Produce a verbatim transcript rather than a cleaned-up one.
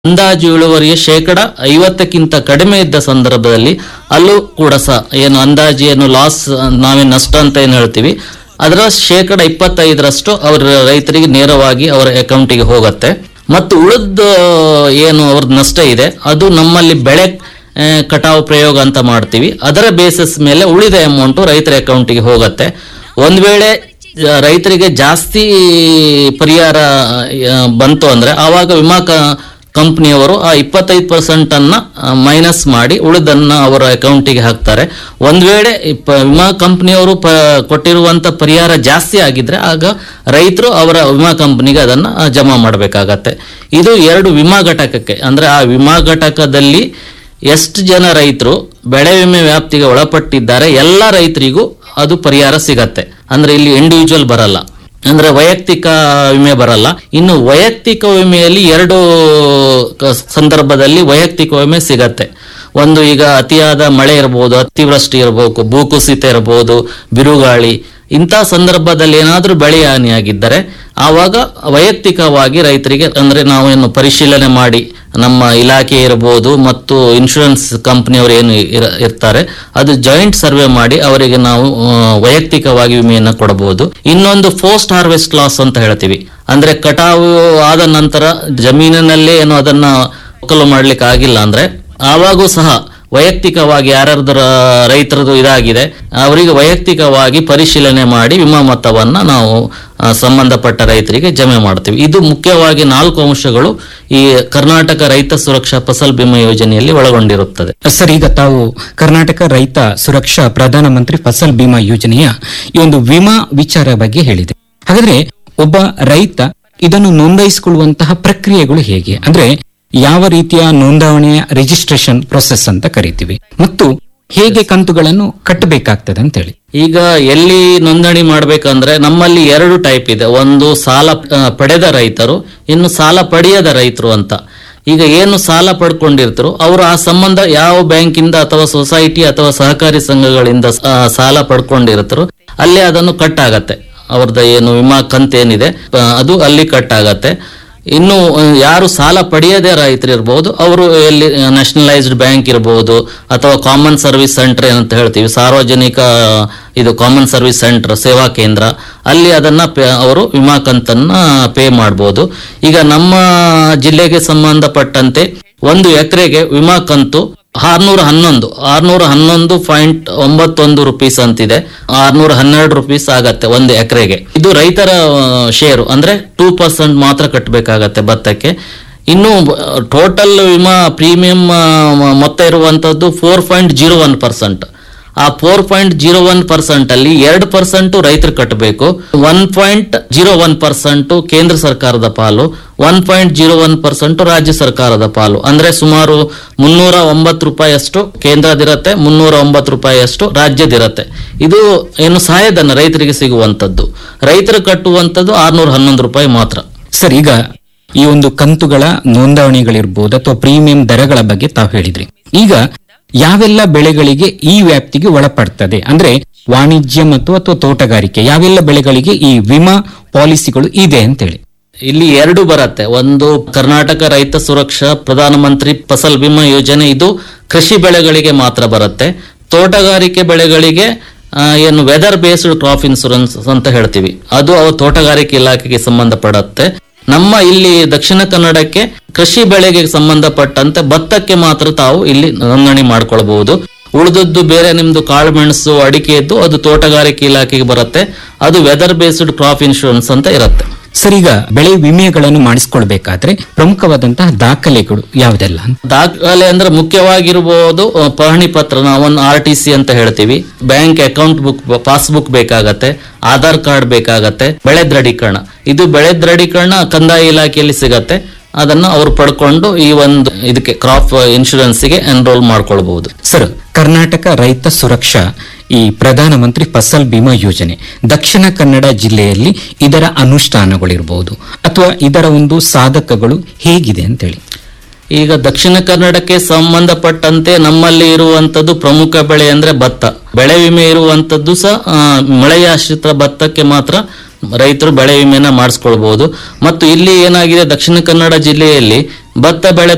ಅಂದಾಜು ಇಳುವರಿಯ ಶೇಕಡ ಐವತ್ತಕ್ಕಿಂತ ಕಡಿಮೆ ಇದ್ದ ಸಂದರ್ಭದಲ್ಲಿ ಅಲ್ಲೂ ಕೂಡ ಸಹ ಏನು ಅಂದಾಜು ಏನು ಲಾಸ್ ನಾವೇ ನಷ್ಟ ಅಂತ ಏನು ಹೇಳ್ತೀವಿ ಅದರ ಶೇಕಡ ಇಪ್ಪತ್ತೈದರಷ್ಟು ಅವರ ರೈತರಿಗೆ ನೇರವಾಗಿ ಅವರ ಅಕೌಂಟಿಗೆ ಹೋಗುತ್ತೆ. ಮತ್ತು ಉಳಿದ ಏನು ಅವ್ರದ್ದು ನಷ್ಟ ಇದೆ ಅದು ನಮ್ಮಲ್ಲಿ ಬೆಳೆ ಕಟಾವು ಪ್ರಯೋಗ ಅಂತ ಮಾಡ್ತೀವಿ, ಅದರ ಬೇಸಿಸ್ ಮೇಲೆ ಉಳಿದ ಅಮೌಂಟು ರೈತರ ಅಕೌಂಟಿಗೆ ಹೋಗುತ್ತೆ. ಒಂದು ವೇಳೆ ರೈತರಿಗೆ ಜಾಸ್ತಿ ಪರಿಹಾರ ಬಂತು ಅಂದ್ರೆ ಆವಾಗ ವಿಮಾ ಕಂಪನಿಯವರು ಆ ಇಪ್ಪತ್ತೈದು ಪರ್ಸೆಂಟ್ ಅನ್ನ ಮೈನಸ್ ಮಾಡಿ ಉಳಿದನ್ನ ಅವರ ಅಕೌಂಟಿಗೆ ಹಾಕ್ತಾರೆ. ಒಂದ್ ವೇಳೆ ವಿಮಾ ಕಂಪನಿಯವರು ಕೊಟ್ಟಿರುವಂತ ಪರಿಹಾರ ಜಾಸ್ತಿ ಆಗಿದ್ರೆ ಆಗ ರೈತರು ಅವರ ವಿಮಾ ಕಂಪನಿಗೆ ಅದನ್ನ ಜಮಾ ಮಾಡಬೇಕಾಗತ್ತೆ. ಇದು ಎರಡು ವಿಮಾ ಘಟಕಕ್ಕೆ, ಅಂದ್ರೆ ಆ ವಿಮಾ ಘಟಕದಲ್ಲಿ ಎಷ್ಟು ಜನ ರೈತರು ಬೆಳೆ ವಿಮೆ ವ್ಯಾಪ್ತಿಗೆ ಒಳಪಟ್ಟಿದ್ದಾರೆ ಎಲ್ಲ ರೈತರಿಗೂ ಅದು ಪರಿಹಾರ ಸಿಗತ್ತೆ. ಅಂದ್ರೆ ಇಲ್ಲಿ ಇಂಡಿವಿಜುವಲ್ ಬರಲ್ಲ, ಅಂದ್ರೆ ವೈಯಕ್ತಿಕ ವಿಮೆ ಬರಲ್ಲ. ಇನ್ನು ವೈಯಕ್ತಿಕ ವಿಮೆಯಲ್ಲಿ ಎರಡು ಸಂದರ್ಭದಲ್ಲಿ ವೈಯಕ್ತಿಕ ವಿಮೆ ಸಿಗತ್ತೆ. ಒಂದು ಈಗ ಅತಿಯಾದ ಮಳೆ ಇರಬಹುದು, ಅತಿವೃಷ್ಟಿ ಇರಬಹುದು, ಭೂಕುಸಿತ ಇರಬಹುದು, ಬಿರುಗಾಳಿ, ಇಂಥ ಸಂದರ್ಭದಲ್ಲಿ ಏನಾದ್ರೂ ಬೆಳೆ ಹಾನಿಯಾಗಿದ್ದರೆ ಆವಾಗ ವೈಯಕ್ತಿಕವಾಗಿ ರೈತರಿಗೆ ಅಂದ್ರೆ ನಾವೇನು ಪರಿಶೀಲನೆ ಮಾಡಿ ನಮ್ಮ ಇಲಾಖೆ ಇರಬಹುದು ಮತ್ತು ಇನ್ಶೂರೆನ್ಸ್ ಕಂಪನಿಯವರು ಏನು ಇರ್ತಾರೆ ಅದು ಜಾಯಿಂಟ್ ಸರ್ವೆ ಮಾಡಿ ಅವರಿಗೆ ನಾವು ವೈಯಕ್ತಿಕವಾಗಿ ವಿಮೆಯನ್ನು ಕೊಡಬಹುದು. ಇನ್ನೊಂದು ಪೋಸ್ಟ್ ಹಾರ್ವೆಸ್ಟ್ ಲಾಸ್ ಅಂತ ಹೇಳ್ತೀವಿ, ಅಂದ್ರೆ ಕಟಾವು ಆದ ನಂತರ ಜಮೀನಿನಲ್ಲೇ ಏನು ಅದನ್ನ ಒಕ್ಕಲು ಮಾಡ್ಲಿಕ್ಕೆ ಆಗಿಲ್ಲ ಅಂದ್ರೆ ಆವಾಗೂ ಸಹ ವೈಯಕ್ತಿಕವಾಗಿ ಯಾರ್ಯಾರ್ದರ ರೈತರದು ಇದಾಗಿದೆ ಅವರಿಗೆ ವೈಯಕ್ತಿಕವಾಗಿ ಪರಿಶೀಲನೆ ಮಾಡಿ ವಿಮಾ ಮೊತ್ತವನ್ನ ನಾವು ಸಂಬಂಧಪಟ್ಟ ರೈತರಿಗೆ ಜಮೆ ಮಾಡ್ತೀವಿ. ಇದು ಮುಖ್ಯವಾಗಿ ನಾಲ್ಕು ಅಂಶಗಳು ಈ ಕರ್ನಾಟಕ ರೈತ ಸುರಕ್ಷಾ ಫಸಲ್ ಬಿಮಾ ಯೋಜನೆಯಲ್ಲಿ ಒಳಗೊಂಡಿರುತ್ತದೆ. ಸರ್, ಈಗ ತಾವು ಕರ್ನಾಟಕ ರೈತ ಸುರಕ್ಷಾ ಪ್ರಧಾನಮಂತ್ರಿ ಫಸಲ್ ಬಿಮಾ ಯೋಜನೆಯ ಈ ಒಂದು ವಿಮಾ ವಿಚಾರ ಬಗ್ಗೆ ಹೇಳಿದೆ. ಹಾಗಾದ್ರೆ ಒಬ್ಬ ರೈತ ಇದನ್ನು ನೋಂದಾಯಿಸಿಕೊಳ್ಳುವಂತಹ ಪ್ರಕ್ರಿಯೆಗಳು ಹೇಗೆ, ಅಂದ್ರೆ ಯಾವ ರೀತಿಯ ನೋಂದಾವಣೆಯ ರಿಜಿಸ್ಟ್ರೇಷನ್ ಪ್ರೊಸೆಸ್ ಅಂತ ಕರಿತೀವಿ ಮತ್ತು ಹೇಗೆ ಕಂತುಗಳನ್ನು ಕಟ್ಟಬೇಕಾಗ್ತದೆ ಅಂತ ಹೇಳಿ. ಈಗ ಎಲ್ಲಿ ನೋಂದಣಿ ಮಾಡ್ಬೇಕಂದ್ರೆ ನಮ್ಮಲ್ಲಿ ಎರಡು ಟೈಪ್ ಇದೆ, ಒಂದು ಸಾಲ ಪಡೆದ ರೈತರು, ಇನ್ನು ಸಾಲ ಪಡೆಯದ ರೈತರು ಅಂತ. ಈಗ ಏನು ಸಾಲ ಪಡ್ಕೊಂಡಿರ್ತಾರೋ ಅವರು ಆ ಸಂಬಂಧ ಯಾವ ಬ್ಯಾಂಕಿಂದ ಅಥವಾ ಸೊಸೈಟಿ ಅಥವಾ ಸಹಕಾರಿ ಸಂಘಗಳಿಂದ ಸಾಲ ಪಡ್ಕೊಂಡಿರ್ತಾರೋ ಅಲ್ಲೇ ಅದನ್ನು ಕಟ್ ಆಗತ್ತೆ. ಅವ್ರದ್ದು ಏನು ವಿಮಾ ಕಂತೇನಿದೆ ಅದು ಅಲ್ಲಿ ಕಟ್ ಆಗತ್ತೆ. ಇನ್ನು ಯಾರು ಸಾಲ ಪಡೆಯದೇ ರೈತರು ಇರಬಹುದು ಅವರು ಎಲ್ಲಿ ನ್ಯಾಷನಲೈಸ್ಡ್ ಬ್ಯಾಂಕ್ ಇರಬಹುದು ಅಥವಾ ಕಾಮನ್ ಸರ್ವಿಸ್ ಸೆಂಟರ್ ಏನಂತ ಹೇಳ್ತೀವಿ, ಸಾರ್ವಜನಿಕ ಇದು ಕಾಮನ್ ಸರ್ವಿಸ್ ಸೆಂಟರ್ ಸೇವಾ ಕೇಂದ್ರ, ಅಲ್ಲಿ ಅದನ್ನ ಅವರು ವಿಮಾ ಕಂತನ್ನ ಪೇ ಮಾಡಬಹುದು. ಈಗ ನಮ್ಮ ಜಿಲ್ಲೆಗೆ ಸಂಬಂಧಪಟ್ಟಂತೆ ಒಂದು ಎಕರೆಗೆ ವಿಮಾ ಕಂತು ಆರ್ನೂರ ಹನ್ನೊಂದು ಆರ್ನೂರ ಹನ್ನೊಂದು ಪಾಯಿಂಟ್ ಒಂಬತ್ತೊಂದು ರುಪೀಸ್ ಅಂತಿದೆ, ಆರ್ನೂರ ಹನ್ನೆರಡು ರುಪೀಸ್ ಆಗತ್ತೆ ಒಂದು ಎಕರೆಗೆ. ಇದು ರೈತರ ಶೇರು, ಅಂದ್ರೆ ಟೂ ಪರ್ಸೆಂಟ್ ಮಾತ್ರ ಕಟ್ಟಬೇಕಾಗತ್ತೆ ಭತ್ತಕ್ಕೆ. ಇನ್ನು ಟೋಟಲ್ ವಿಮಾ ಪ್ರೀಮಿಯಂ ಮೊತ್ತ ಇರುವಂತದ್ದು four point zero one percent. ಆ four point zero one percent ಅಲ್ಲಿ ಎರಡು ಪರ್ಸೆಂಟ್ ರೈತರು ಕಟ್ಟಬೇಕು, one point zero one percent ಕೇಂದ್ರ ಸರ್ಕಾರದ ಪಾಲು, one point zero one percent ರಾಜ್ಯ ಸರ್ಕಾರದ ಪಾಲು. ಅಂದ್ರೆ ಸುಮಾರು ಮುನ್ನೂರ ಒಂಬತ್ತು ರೂಪಾಯಿ ಅಷ್ಟು ಕೇಂದ್ರದಿರತ್ತೆ, ಮುನ್ನೂರ ಒಂಬತ್ತು ರೂಪಾಯಿ ಅಷ್ಟು ರಾಜ್ಯದಿರತ್ತೆ. ಇದು ಏನು ಸಹಾಯಧನ ರೈತರಿಗೆ ಸಿಗುವಂತದ್ದು. ರೈತರು ಕಟ್ಟುವಂತದ್ದು ಆರ್ನೂರ ಹನ್ನೊಂದು ರೂಪಾಯಿ ಮಾತ್ರ. ಸರ್, ಈಗ ಈ ಒಂದು ಕಂತುಗಳ ನೋಂದಣಿಗಳಿರ್ಬೋದು ಅಥವಾ ಪ್ರೀಮಿಯಂ ದರಗಳ ಬಗ್ಗೆ ತಾವು ಹೇಳಿದ್ರಿ. ಈಗ ಯಾವೆಲ್ಲ ಬೆಳೆಗಳಿಗೆ ಈ ವ್ಯಾಪ್ತಿಗೆ ಒಳಪಡ್ತದೆ, ಅಂದ್ರೆ ವಾಣಿಜ್ಯ ಮತ್ತು ಅಥವಾ ತೋಟಗಾರಿಕೆ ಯಾವೆಲ್ಲ ಬೆಳೆಗಳಿಗೆ ಈ ವಿಮಾ ಪಾಲಿಸಿಗಳು ಇದೆ ಅಂತೇಳಿ? ಇಲ್ಲಿ ಎರಡು ಬರುತ್ತೆ. ಒಂದು ಕರ್ನಾಟಕ ರೈತ ಸುರಕ್ಷಾ ಪ್ರಧಾನಮಂತ್ರಿ ಫಸಲ್ ಬಿಮಾ ಯೋಜನೆ, ಇದು ಕೃಷಿ ಬೆಳೆಗಳಿಗೆ ಮಾತ್ರ ಬರುತ್ತೆ. ತೋಟಗಾರಿಕೆ ಬೆಳೆಗಳಿಗೆ ಏನು ವೆದರ್ ಬೇಸ್ಡ್ ಕ್ರಾಪ್ ಇನ್ಸೂರೆನ್ಸ್ ಅಂತ ಹೇಳ್ತೀವಿ, ಅದು ಅವು ತೋಟಗಾರಿಕೆ ಇಲಾಖೆಗೆ ಸಂಬಂಧಪಡುತ್ತೆ. ನಮ್ಮ ಇಲ್ಲಿ ದಕ್ಷಿಣ ಕನ್ನಡಕ್ಕೆ ಕೃಷಿ ಬೆಳೆಗೆ ಸಂಬಂಧಪಟ್ಟಂತೆ ಭತ್ತಕ್ಕೆ ಮಾತ್ರ ತಾವು ಇಲ್ಲಿ ನೋಂದಣಿ ಮಾಡ್ಕೊಳ್ಬಹುದು. ಉಳಿದದ್ದು ಬೇರೆ ನಿಮ್ದು ಕಾಳು ಮೆಣಸು ಅಡಿಕೆದ್ದು ಅದು ತೋಟಗಾರಿಕೆ ಇಲಾಖೆಗೆ ಬರುತ್ತೆ, ಅದು ವೆದರ್ ಬೇಸ್ಡ್ ಕ್ರಾಪ್ ಇನ್ಶೂರೆನ್ಸ್ ಅಂತ ಇರುತ್ತೆ. ಸರ್, ಈಗ ಬೆಳೆ ವಿಮೆಗಳನ್ನು ಮಾಡಿಸ್ಕೊಳ್ಬೇಕಾದ್ರೆ ಪ್ರಮುಖವಾದಂತಹ ದಾಖಲೆಗಳು ಯಾವುದೆಲ್ಲ? ದಾಖಲೆ ಅಂದ್ರೆ ಮುಖ್ಯವಾಗಿರಬಹುದು ಪಹಣಿ ಪತ್ರ, ನಾವೊಂದು ಆರ್ ಟಿ ಸಿ ಅಂತ ಹೇಳ್ತೀವಿ, ಬ್ಯಾಂಕ್ ಅಕೌಂಟ್ ಬುಕ್, ಪಾಸ್ಬುಕ್ ಬೇಕಾಗತ್ತೆ, ಆಧಾರ್ ಕಾರ್ಡ್ ಬೇಕಾಗತ್ತೆ, ಬೆಳೆ ದೃಢೀಕರಣ. ಇದು ಬೆಳೆ ದೃಢೀಕರಣ ಕಂದಾಯ ಇಲಾಖೆಯಲ್ಲಿ ಸಿಗತ್ತೆ, ಅದನ್ನು ಅವರು ಪಡ್ಕೊಂಡು ಈ ಒಂದು ಇದಕ್ಕೆ ಕ್ರಾಪ್ ಇನ್ಶೂರೆನ್ಸ್ಗೆ ಎನ್ರೋಲ್ ಮಾಡ್ಕೊಳ್ಬಹುದು. ಸರ್, ಕರ್ನಾಟಕ ರೈತ ಸುರಕ್ಷಾ ಈ ಪ್ರಧಾನಮಂತ್ರಿ ಫಸಲ್ ಬಿಮಾ ಯೋಜನೆ ದಕ್ಷಿಣ ಕನ್ನಡ ಜಿಲ್ಲೆಯಲ್ಲಿ ಇದರ ಅನುಷ್ಠಾನಗಳಿರಬಹುದು ಅಥವಾ ಇದರ ಒಂದು ಸಾಧಕಗಳು ಹೇಗಿದೆ ಅಂತೇಳಿ? ಈಗ ದಕ್ಷಿಣ ಕನ್ನಡಕ್ಕೆ ಸಂಬಂಧಪಟ್ಟಂತೆ ನಮ್ಮಲ್ಲಿ ಇರುವಂತದ್ದು ಪ್ರಮುಖ ಬೆಳೆ ಅಂದ್ರೆ ಭತ್ತ. ಬೆಳೆ ವಿಮೆ ಇರುವಂತದ್ದು ಸಹ ಮಳೆಯಾಶ್ರಿತ ಭತ್ತಕ್ಕೆ ಮಾತ್ರ ರೈತರು ಬೆಳೆ ವಿಮೆನ ಮಾಡಿಸ್ಕೊಳ್ಬಹುದು. ಮತ್ತು ಇಲ್ಲಿ ಏನಾಗಿದೆ, ದಕ್ಷಿಣ ಕನ್ನಡ ಜಿಲ್ಲೆಯಲ್ಲಿ ಭತ್ತ ಬೆಳೆ